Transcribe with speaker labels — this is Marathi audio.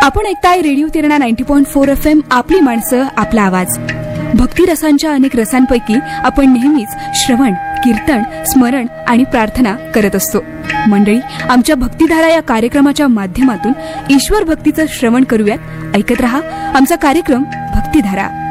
Speaker 1: आपण ऐकताय रेडिओ तिरणा 90.4 FM, आपली माणसं आपला आवाज. भक्ती रसांच्या अनेक रसांपैकी आपण नेहमीच श्रवण, कीर्तन, स्मरण आणि प्रार्थना करत असतो. मंडळी, आमच्या भक्तिधारा या कार्यक्रमाच्या माध्यमातून ईश्वर भक्तीचं श्रवण करूयात. ऐकत रहा आमचा कार्यक्रम भक्तिधारा.